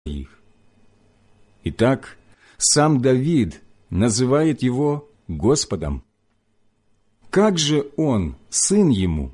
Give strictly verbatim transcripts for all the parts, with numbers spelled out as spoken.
их. Итак, сам Давид называет его Господом. Как же он, сын ему?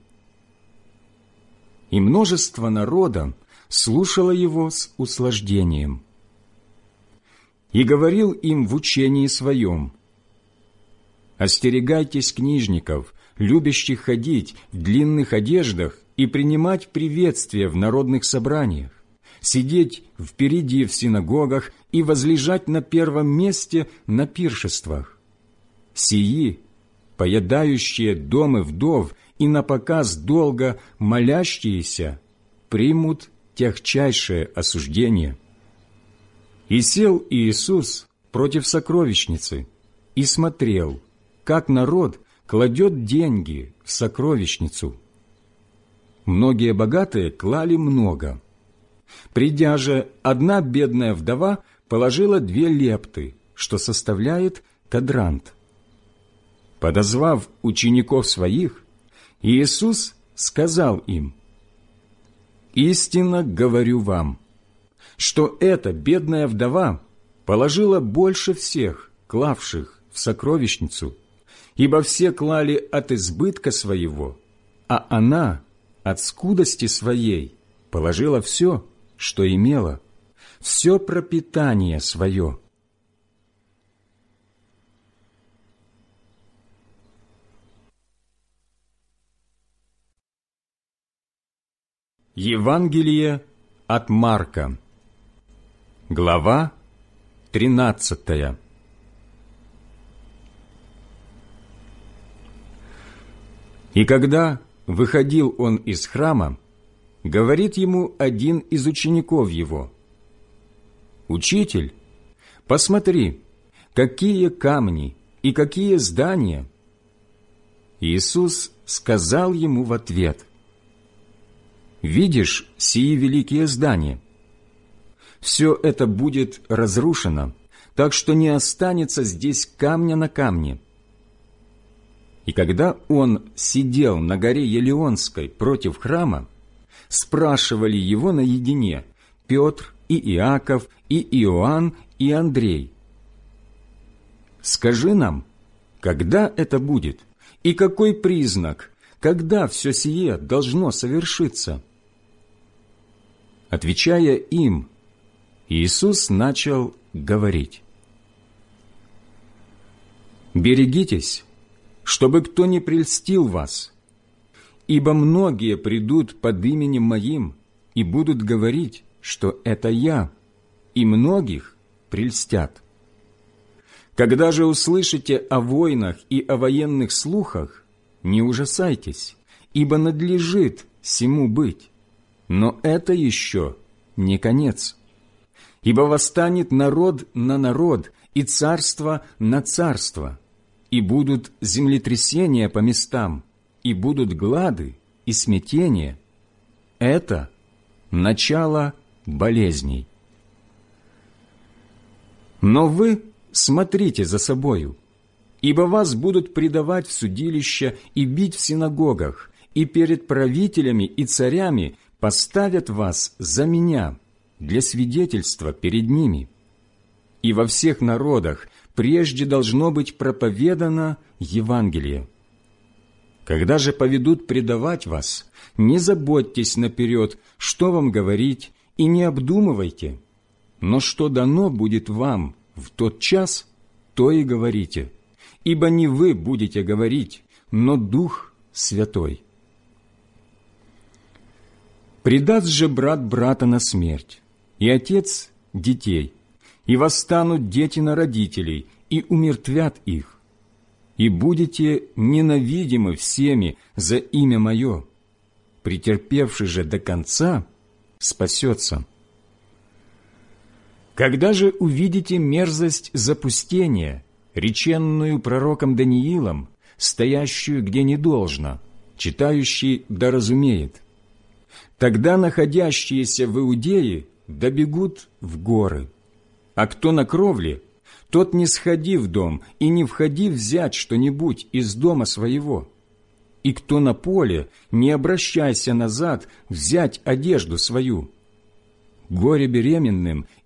И множество народа слушало его с услаждением. И говорил им в учении своем: «Остерегайтесь книжников, любящих ходить в длинных одеждах и принимать приветствия в народных собраниях, сидеть впереди в синагогах и возлежать на первом месте на пиршествах. Сии, поедающие домы вдов и напоказ долго молящиеся, примут тягчайшее осуждение». И сел Иисус против сокровищницы и смотрел, как народ кладет деньги в сокровищницу. Многие богатые клали много. Придя же, одна бедная вдова положила две лепты, что составляет кадрант. Подозвав учеников своих, Иисус сказал им: «Истинно говорю вам, что эта бедная вдова положила больше всех, клавших в сокровищницу, ибо все клали от избытка своего, а она от скудости своей положила все, что имела, все пропитание свое». Евангелие от Марка, глава тринадцатая. И когда выходил он из храма, говорит ему один из учеников его: «Учитель, посмотри, какие камни и какие здания!» Иисус сказал ему в ответ: «Видишь сии великие здания? Все это будет разрушено, так что не останется здесь камня на камне». И когда он сидел на горе Елеонской против храма, спрашивали его наедине Петр и Иаков и Иоанн и Андрей: «Скажи нам, когда это будет, и какой признак, когда все сие должно совершиться?» Отвечая им, Иисус начал говорить: «Берегитесь, чтобы кто не прельстил вас, ибо многие придут под именем Моим и будут говорить, что это Я, и многих прельстят. Когда же услышите о войнах и о военных слухах, не ужасайтесь, ибо надлежит сему быть. Но это еще не конец. Ибо восстанет народ на народ, и царство на царство, и будут землетрясения по местам, и будут глады и смятения. Это начало болезней. Но вы смотрите за собою, ибо вас будут предавать в судилища и бить в синагогах, и перед правителями и царями поставят вас за меня для свидетельства перед ними. И во всех народах прежде должно быть проповедано Евангелие. Когда же поведут предавать вас, не заботьтесь наперед, что вам говорить, и не обдумывайте, но что дано будет вам в тот час, то и говорите, ибо не вы будете говорить, но Дух Святой. Предаст же брат брата на смерть, и отец детей, и восстанут дети на родителей, и умертвят их, и будете ненавидимы всеми за имя Мое. Претерпевший же до конца спасется. Когда же увидите мерзость запустения, реченную пророком Даниилом, стоящую где не должно, читающий да разумеет, тогда находящиеся в Иудее добегут в горы, а кто на кровле, тот не сходи в дом и не входи взять что-нибудь из дома своего, и кто на поле, не обращайся назад взять одежду свою. горе беременным